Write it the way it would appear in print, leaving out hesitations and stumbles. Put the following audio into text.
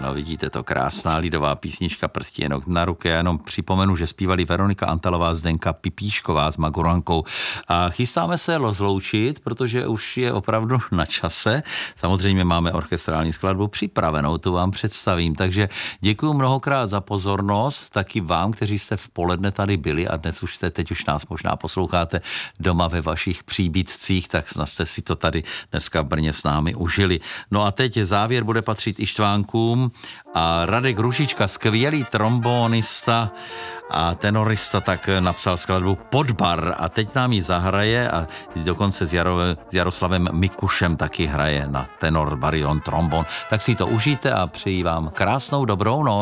No vidíte to, krásná lidová písnička Prstí jenom na ruce. Já jenom připomenu, že zpívali Veronika Antalová, Zdenka Pipíšková s Magurankou. A chystáme se rozloučit, protože už je opravdu na čase. Samozřejmě máme orchestrální skladbu připravenou, tu vám představím. Takže děkuji mnohokrát za pozornost, taky vám, kteří jste v poledne tady byli a teď už nás možná posloucháte doma ve vašich příbytcích, tak snad jste si to tady dneska v Brně s námi užili. No a teď závěr bude patřit Ištvánkům a Radek Ružička, skvělý trombonista a tenorista, tak napsal skladbu Podbar a teď nám ji zahraje a dokonce s Jaroslavem Mikušem taky hraje na tenor, bariton, trombon. Tak si to užijte a přeji vám krásnou dobrou noc.